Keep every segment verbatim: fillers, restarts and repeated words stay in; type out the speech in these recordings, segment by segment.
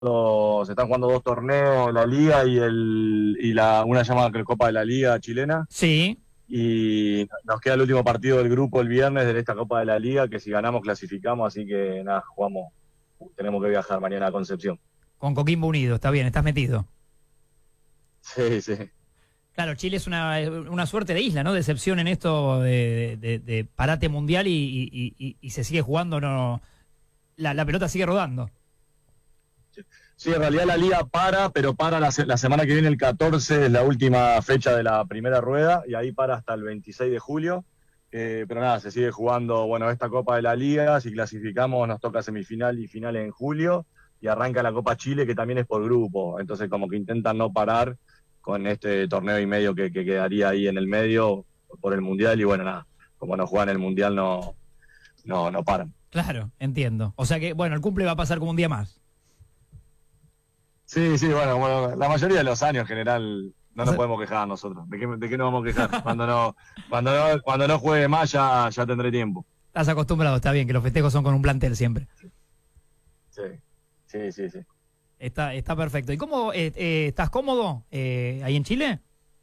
se están jugando dos torneos, la Liga y el y la una llamada Copa de la Liga chilena. Sí. Y nos queda el último partido del grupo el viernes de esta Copa de la Liga, que si ganamos clasificamos, así que nada, jugamos, tenemos que viajar mañana a Concepción. Con Coquimbo Unido, está bien, estás metido. Sí, sí. Claro, Chile es una, una suerte de isla, ¿no? De excepción en esto de, de, de parate mundial y, y, y, y se sigue jugando, no la, la pelota sigue rodando. Sí, en realidad la Liga para, pero para la, la semana que viene, el catorce, es la última fecha de la primera rueda, y ahí para hasta el veintiséis de julio. Eh, pero nada, se sigue jugando, bueno, esta Copa de la Liga. Si clasificamos nos toca semifinal y final en julio, y arranca la Copa Chile, que también es por grupo. Entonces como que intentan no parar con este torneo y medio que, que quedaría ahí en el medio por el Mundial, y bueno, nada, como no juegan el Mundial no, no, no paran. Claro, entiendo. O sea que, bueno, el cumple va a pasar como un día más. Sí, sí, bueno, bueno, la mayoría de los años en general no O nos sea, podemos quejar nosotros. ¿De qué, de qué nos vamos a quejar? Cuando no, cuando no, cuando no juegue más ya, ya tendré tiempo. estás acostumbrado, está bien, que los festejos son con un plantel siempre. Sí, sí, sí, sí. Está, está perfecto. ¿Y cómo eh, eh, estás cómodo eh, ahí en Chile?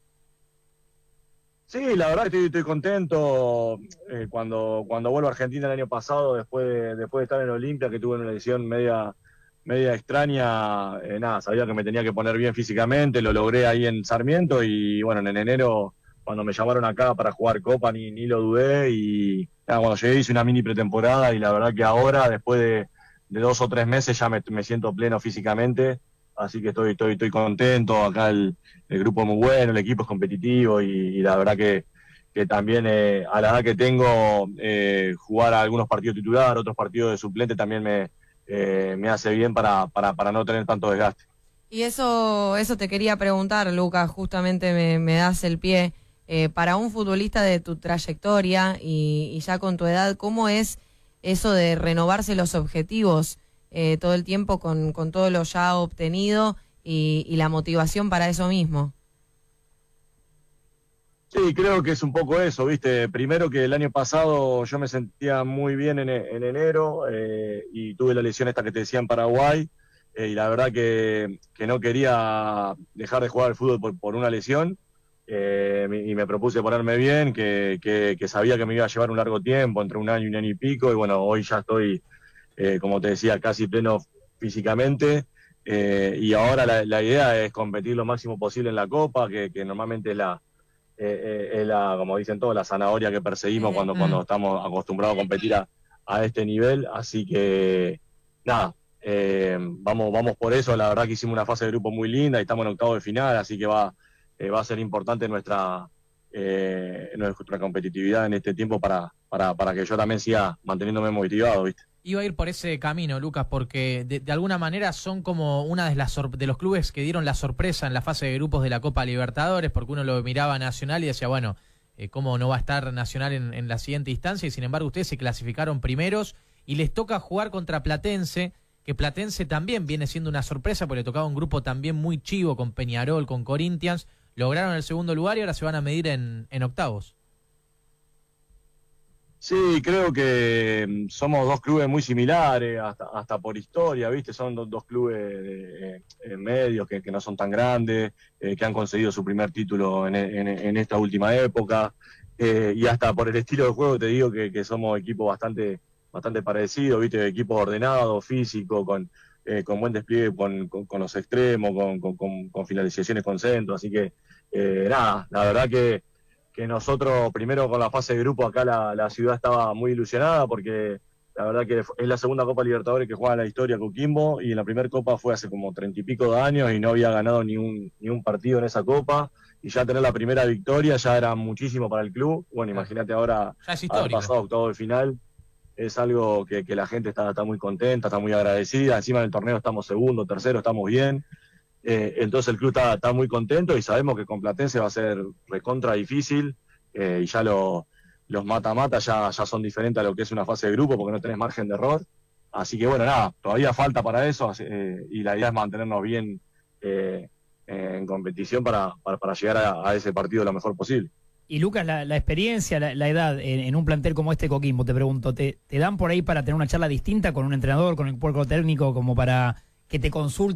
Sí, la verdad que estoy, estoy contento. Eh, cuando, cuando vuelvo a Argentina el año pasado, después de, después de estar en Olimpia, que tuve una lesión media, media extraña, eh, nada, sabía que me tenía que poner bien físicamente, lo logré ahí en Sarmiento, y bueno, en enero, cuando me llamaron acá para jugar Copa, ni, ni lo dudé, y nada, cuando llegué hice una mini pretemporada, y la verdad que ahora, después de, de dos o tres meses, ya me, me siento pleno físicamente, así que estoy, estoy, estoy contento. Acá el, el grupo es muy bueno, el equipo es competitivo, y, y la verdad que, que también eh, a la edad que tengo, eh, jugar a algunos partidos titular, otros partidos de suplente también me, eh, me hace bien para, para, para no tener tanto desgaste. Y eso, eso te quería preguntar, Lucas, justamente me, me das el pie. Eh, para un futbolista de tu trayectoria y, y ya con tu edad, ¿cómo es eso de renovarse los objetivos eh, todo el tiempo con, con todo lo ya obtenido y, y la motivación para eso mismo? Sí, creo que es un poco eso, ¿viste? Primero que el año pasado yo me sentía muy bien en, en enero, eh, y tuve la lesión esta que te decía en Paraguay, eh, y la verdad que, que no quería dejar de jugar al fútbol por, por una lesión, eh, y me propuse ponerme bien, que, que, que sabía que me iba a llevar un largo tiempo, entre un año y un año y pico, y bueno, hoy ya estoy, eh, como te decía, casi pleno físicamente. Eh, y ahora la, la idea es competir lo máximo posible en la Copa, que, que normalmente es la eh, eh, es la, como dicen todos, la zanahoria que perseguimos Eh, cuando, mm. cuando estamos acostumbrados a competir a, a este nivel. Así que, nada, eh, vamos, vamos por eso. La verdad que hicimos una fase de grupo muy linda y estamos en octavo de final, así que va, eh, va a ser importante nuestra, eh, nuestra competitividad en este tiempo para, para, para que yo también siga manteniéndome motivado, ¿viste? Iba a ir por ese camino, Lucas, porque de, de alguna manera son como una de las sor- de los clubes que dieron la sorpresa en la fase de grupos de la Copa Libertadores, porque uno lo miraba a Nacional y decía, bueno, eh, ¿cómo no va a estar Nacional en, en la siguiente instancia? Y sin embargo ustedes se clasificaron primeros y les toca jugar contra Platense, que Platense también viene siendo una sorpresa, porque le tocaba un grupo también muy chivo con Peñarol, con Corinthians, lograron el segundo lugar y ahora se van a medir en, en octavos. Sí, creo que mm, somos dos clubes muy similares, hasta, hasta por historia, ¿viste? Son do- dos clubes de, eh, medios que, que no son tan grandes, eh, que han conseguido su primer título en, e- en- en esta última época, eh, y hasta por el estilo de juego te digo que, que somos equipos bastante, bastante parecidos, ¿viste? Equipos ordenados, físicos, con, eh, con buen despliegue con, con- con los extremos, con, con- con- con finalizaciones con centro, así que, eh, nada, la verdad que que nosotros primero con la fase de grupo acá la, la ciudad estaba muy ilusionada, porque la verdad que es la segunda Copa Libertadores que juega en la historia Coquimbo, y en la primera Copa fue hace como treinta y pico de años y no había ganado ni un, ni un partido en esa Copa, y ya tener la primera victoria ya era muchísimo para el club. Bueno, Claro. imagínate ahora Ya es haber histórico. pasado a octavo de final, es algo que, que la gente está, está muy contenta, está muy agradecida. Encima del torneo estamos segundo, tercero, estamos bien. Eh, entonces el club está, está muy contento, y sabemos que con Platense va a ser recontra difícil, eh, y ya lo, los mata-mata ya, ya son diferentes a lo que es una fase de grupo, porque no tenés margen de error. Así que bueno, nada, todavía falta para eso, eh, y la idea es mantenernos bien, eh, en competición para, para, para llegar a, a ese partido lo mejor posible. Y Lucas, la, la experiencia, la, la edad en, en un plantel como este Coquimbo, te pregunto, ¿te, ¿te dan por ahí para tener una charla distinta con un entrenador, con el cuerpo técnico, como para que te consulten